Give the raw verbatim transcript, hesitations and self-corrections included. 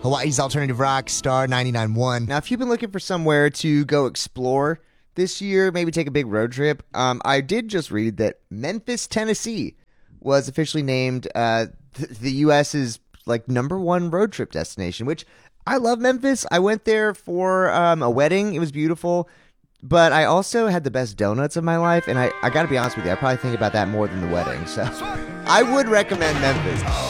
Hawaii's alternative rock, Star ninety-nine point one. Now, if you've been looking for somewhere to go explore this year, maybe take a big road trip, um, I did just read that Memphis, Tennessee was officially named uh, th- the U S's like number one road trip destination, which I love Memphis. I went there for um, a wedding. It was beautiful. But I also had the best donuts of my life, and I, I got to be honest with you, I probably think about that more than the wedding. So I would recommend Memphis.